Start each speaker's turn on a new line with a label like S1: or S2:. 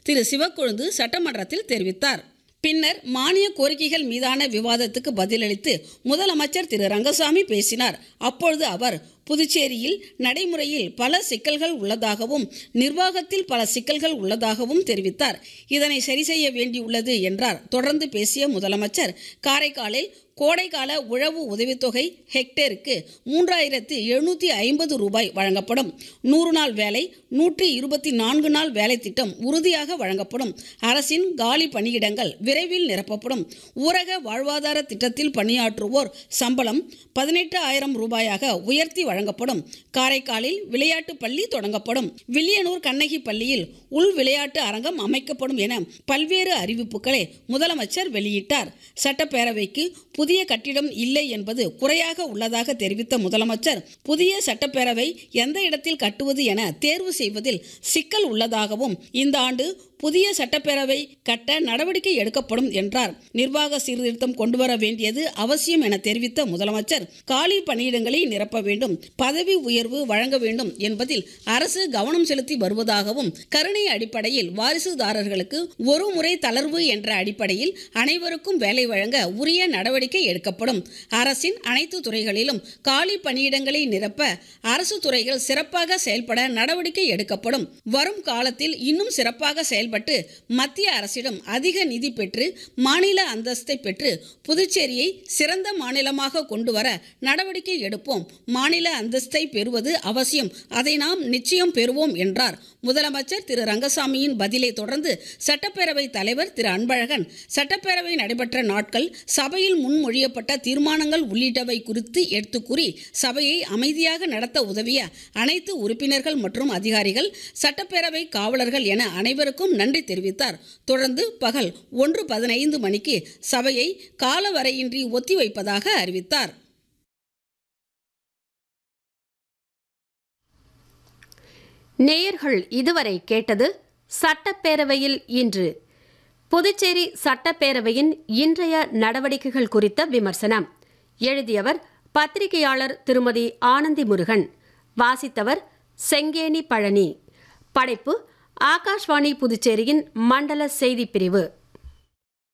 S1: திரு சிவக்கொழுந்து சட்டமன்றத்தில் தெரிவித்தார். பின்னர் மானிய கோரிக்கைகள் மீதான விவாதத்துக்கு பதிலளித்து முதலமைச்சர் திரு ரங்கசாமி பேசினார். அப்பொழுது அவர் புதுச்சேரியில் நடைமுறையில் பல சிக்கல்கள் உள்ளதாகவும் நிர்வாகத்தில் பல சிக்கல்கள் உள்ளதாகவும் தெரிவித்தார். இதனை சரி செய்ய வேண்டியுள்ளது என்றார். தொடர்ந்து பேசிய முதலமைச்சர் காரைக்காலில் கோடைக்கால உழவு உதவித்தொகை ஹெக்டேருக்கு 3750 ரூபாய் வழங்கப்படும். 100 நாள் வேலை 124 நாள் வேலை திட்டம் உறுதியாக வழங்கப்படும். அரசின் காலி பணியிடங்கள் விரைவில் நிரப்பப்படும். ஊரக வாழ்வாதார திட்டத்தில் பணியாற்றுவோர் சம்பளம் 18,000 ரூபாயாக உயர்த்தி வழங்கப்படும். காரைக்காலில் விளையாட்டு பள்ளி தொடங்கப்படும். வில்லியனூர் கண்ணகி பள்ளியில் உள் விளையாட்டு அரங்கம் அமைக்கப்படும் என பல்வேறு அறிவிப்புகளை முதலமைச்சர் வெளியிட்டார். சட்டப்பேரவைக்கு புதிய கட்டிடம் இல்லை என்பது குறையாக உள்ளதாக தெரிவித்த முதலமைச்சர் புதிய சட்டப்பேரவை எந்த இடத்தில் கட்டுவது என தேர்வு செய்வதில் சிக்கல் உள்ளதாகவும் இந்த ஆண்டு புதிய சட்டப்பேரவை கட்ட நடவடிக்கை எடுக்கப்படும் என்றார். நிர்வாக சீர்திருத்தம் கொண்டுவர வேண்டியது அவசியம் என தெரிவித்த முதலமைச்சர் காலி பணியிடங்களை நிரப்ப வேண்டும், பதவி உயர்வு வழங்க வேண்டும் என்பதில் அரசு கவனம் செலுத்தி வருவதாகவும் கருணை அடிப்படையில் வாரிசுதாரர்களுக்கு ஒரு முறை தளர்வு என்ற அடிப்படையில் அனைவருக்கும் வேலை வழங்க உரிய நடவடிக்கை எடுக்கப்படும். அரசின் அனைத்து துறைகளிலும் காலி பணியிடங்களை நிரப்ப அரசு துறைகள் சிறப்பாக செயல்பட நடவடிக்கை எடுக்கப்படும். வரும் காலத்தில் இன்னும் சிறப்பாக செயல்பட்டு மத்திய அரசிடம் அதிக நிதி பெற்று மாநில அந்தஸ்தை பெற்று புதுச்சேரியை சிறந்த மாநிலமாக கொண்டு வர நடவடிக்கை எடுப்போம். மாநில அந்தஸ்தை பெறுவது அவசியம், அதை நாம் நிச்சயம் பெறுவோம் என்றார். முதலமைச்சர் திரு ரங்கசாமியின் பதிலை தொடர்ந்து சட்டப்பேரவை தலைவர் திரு அன்பழகன் சட்டப்பேரவை நடைபெற்ற நாட்கள், சபையில் முன்மொழியப்பட்ட தீர்மானங்கள் உள்ளிட்டவை குறித்து எடுத்து கூறி சபையை அமைதியாக நடத்த உதவிய அனைத்து உறுப்பினர்கள் மற்றும் அதிகாரிகள், சட்டப்பேரவை காவலர்கள் என அனைவருக்கும் நன்றி தெரிவித்தார். தொடர்ந்து பகல் 1:15 மணிக்கு சபையை காலவரையின்றி ஒத்திவைப்பதாக அறிவித்தார்.
S2: நேயர்கள் இதுவரை கேட்டது சட்டப்பேரவையில் இன்று. புதுச்சேரி சட்டப்பேரவையின் இன்றைய நடவடிக்கைகள் குறித்த விமர்சனம். எழுதியவர் பத்திரிகையாளர் திருமதி ஆனந்தி முருகன். வாசித்தவர் செங்கேணி பழனி. படைப்பு ஆகாஷ்வாணி புதுச்சேரியின் மண்டல செய்தி பிரிவு.